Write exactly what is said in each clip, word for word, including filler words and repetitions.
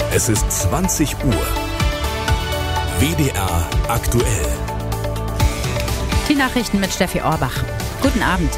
Es ist zwanzig Uhr. W D R aktuell. Die Nachrichten mit Steffi Orbach. Guten Abend.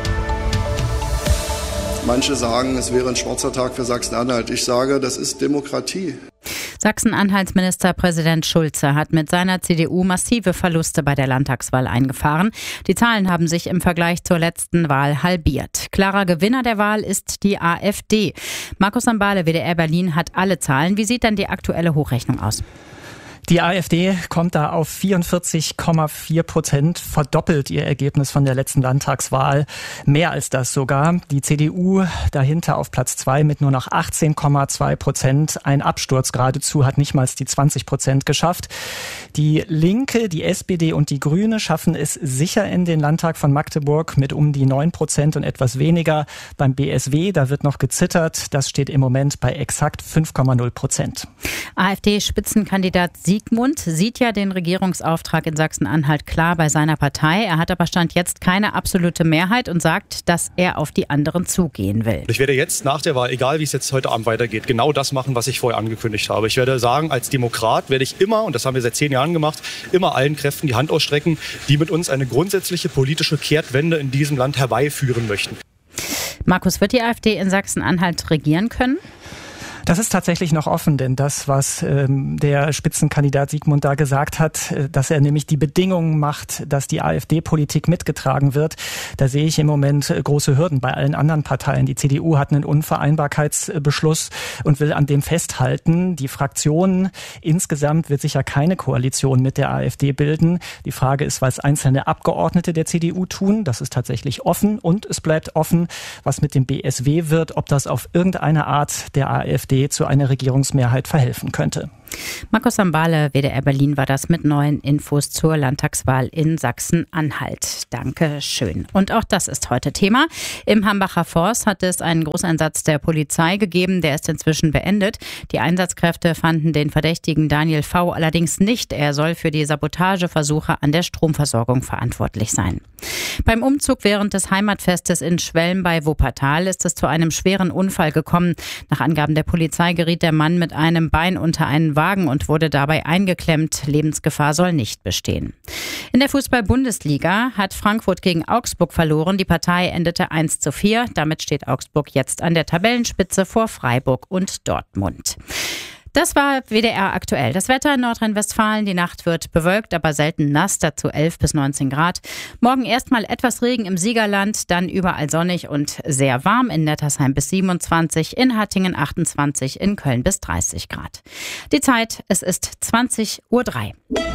Manche sagen, es wäre ein schwarzer Tag für Sachsen-Anhalt. Ich sage, das ist Demokratie. Sachsen-Anhalts Ministerpräsident Schulze hat mit seiner C D U massive Verluste bei der Landtagswahl eingefahren. Die Zahlen haben sich im Vergleich zur letzten Wahl halbiert. Klarer Gewinner der Wahl ist die AfD. Markus Sambale, W D R Berlin, hat alle Zahlen. Wie sieht denn die aktuelle Hochrechnung aus? Die AfD kommt da auf vierundvierzig Komma vier Prozent, verdoppelt ihr Ergebnis von der letzten Landtagswahl. Mehr als das sogar. Die C D U dahinter auf Platz zwei mit nur noch achtzehn Komma zwei Prozent. Ein Absturz geradezu, hat nicht mal die zwanzig Prozent geschafft. Die Linke, die S P D und die Grüne schaffen es sicher in den Landtag von Magdeburg mit um die neun Prozent und etwas weniger. Beim B S W, da wird noch gezittert. Das steht im Moment bei exakt fünf Komma null Prozent. AfD-Spitzenkandidat Siegmund sieht ja den Regierungsauftrag in Sachsen-Anhalt klar bei seiner Partei. Er hat aber Stand jetzt keine absolute Mehrheit und sagt, dass er auf die anderen zugehen will. Ich werde jetzt nach der Wahl, egal wie es jetzt heute Abend weitergeht, genau das machen, was ich vorher angekündigt habe. Ich werde sagen, als Demokrat werde ich immer, und das haben wir seit zehn Jahren gemacht, immer allen Kräften die Hand ausstrecken, die mit uns eine grundsätzliche politische Kehrtwende in diesem Land herbeiführen möchten. Markus, wird die AfD in Sachsen-Anhalt regieren können? Das ist tatsächlich noch offen, denn das, was ähm, der Spitzenkandidat Siegmund da gesagt hat, äh, dass er nämlich die Bedingungen macht, dass die AfD-Politik mitgetragen wird, da sehe ich im Moment äh, große Hürden bei allen anderen Parteien. Die C D U hat einen Unvereinbarkeitsbeschluss und will an dem festhalten. Die Fraktion insgesamt wird sicher keine Koalition mit der AfD bilden. Die Frage ist, was einzelne Abgeordnete der C D U tun. Das ist tatsächlich offen und es bleibt offen, was mit dem B S W wird, ob das auf irgendeine Art der AfD zu einer Regierungsmehrheit verhelfen könnte. Markus Sambale, W D R Berlin, war das mit neuen Infos zur Landtagswahl in Sachsen-Anhalt. Danke schön. Und auch das ist heute Thema. Im Hambacher Forst hat es einen Großeinsatz der Polizei gegeben. Der ist inzwischen beendet. Die Einsatzkräfte fanden den Verdächtigen Daniel V. allerdings nicht. Er soll für die Sabotageversuche an der Stromversorgung verantwortlich sein. Beim Umzug während des Heimatfestes in Schwelm bei Wuppertal ist es zu einem schweren Unfall gekommen. Nach Angaben der Polizei geriet der Mann mit einem Bein unter einen Wagen und wurde dabei eingeklemmt. Lebensgefahr soll nicht bestehen. In der Fußball-Bundesliga hat Frankfurt gegen Augsburg verloren. Die Partei endete eins zu vier. Damit steht Augsburg jetzt an der Tabellenspitze vor Freiburg und Dortmund. Das war W D R aktuell. Das Wetter in Nordrhein-Westfalen. Die Nacht wird bewölkt, aber selten nass, dazu elf bis neunzehn Grad. Morgen erstmal etwas Regen im Siegerland, dann überall sonnig und sehr warm. In Nettersheim bis siebenundzwanzig, in Hattingen achtundzwanzig, in Köln bis dreißig Grad. Die Zeit, es ist zwanzig Uhr drei.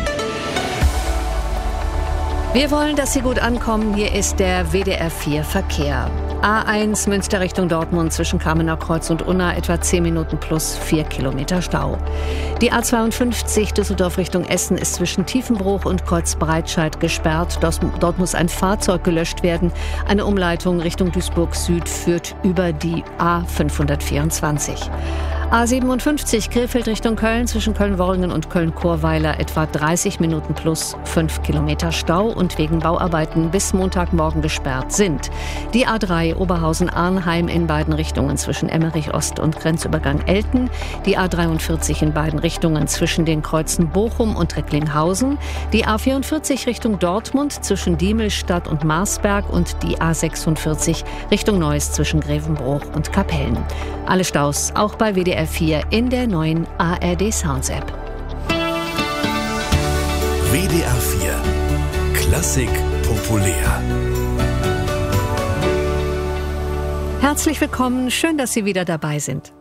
Wir wollen, dass Sie gut ankommen. Hier ist der W D R vier Verkehr. A eins Münster Richtung Dortmund zwischen Kamener Kreuz und Unna etwa zehn Minuten plus vier Kilometer Stau. Die A zweiundfünfzig Düsseldorf Richtung Essen ist zwischen Tiefenbruch und Kreuzbreitscheid gesperrt. Dort muss ein Fahrzeug gelöscht werden. Eine Umleitung Richtung Duisburg Süd führt über die A fünfhundertvierundzwanzig. A siebenundfünfzig Krefeld Richtung Köln zwischen Köln-Worringen und Köln-Chorweiler etwa dreißig Minuten plus fünf Kilometer Stau und wegen Bauarbeiten bis Montagmorgen gesperrt sind. Die A drei Oberhausen-Arnheim in beiden Richtungen zwischen Emmerich Ost und Grenzübergang Elten. Die A dreiundvierzig in beiden Richtungen zwischen den Kreuzen Bochum und Recklinghausen. Die A vierundvierzig Richtung Dortmund zwischen Diemelstadt und Marsberg und die A sechsundvierzig Richtung Neuss zwischen Grevenbruch und Kapellen. Alle Staus auch bei W D R vier in der neuen A R D Sounds App. W D R vier Klassik populär. Herzlich willkommen, schön, dass Sie wieder dabei sind.